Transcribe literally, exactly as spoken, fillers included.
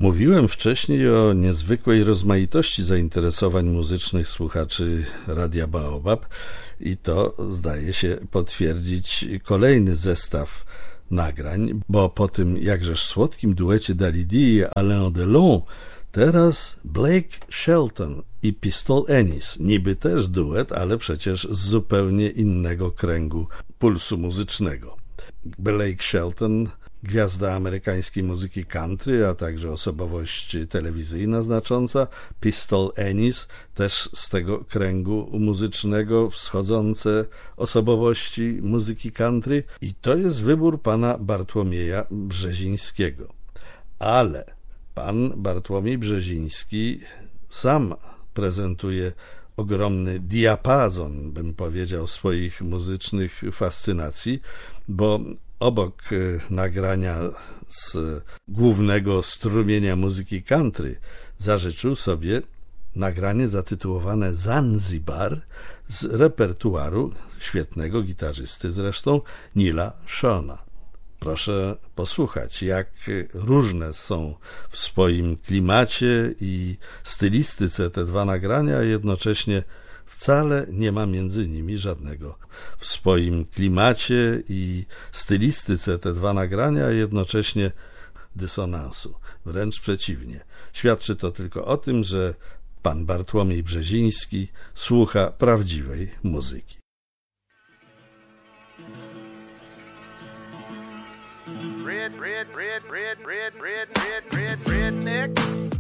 Mówiłem wcześniej o niezwykłej rozmaitości zainteresowań muzycznych słuchaczy Radia Baobab i to zdaje się potwierdzić kolejny zestaw nagrań, bo po tym jakżeż słodkim duecie Dalidi i Alain Delon teraz Blake Shelton i Pistol Ennis, niby też duet, ale przecież z zupełnie innego kręgu pulsu muzycznego. Blake Shelton, gwiazda amerykańskiej muzyki country, a także osobowość telewizyjna znacząca. Pistol Ennis, też z tego kręgu muzycznego, wschodzące osobowości muzyki country. I to jest wybór pana Bartłomieja Brzezińskiego. Ale pan Bartłomiej Brzeziński sam prezentuje ogromny diapazon, bym powiedział, swoich muzycznych fascynacji, bo obok nagrania z głównego strumienia muzyki country zażyczył sobie nagranie zatytułowane Zanzibar z repertuaru świetnego gitarzysty zresztą Nila Shona. Proszę posłuchać, jak różne są w swoim klimacie i stylistyce te dwa nagrania, a jednocześnie wcale nie ma między nimi żadnego w swoim klimacie i stylistyce te dwa nagrania, a jednocześnie dysonansu. Wręcz przeciwnie. Świadczy to tylko o tym, że pan Bartłomiej Brzeziński słucha prawdziwej muzyki. Red, red, red, red, red, red, red, red, redneck.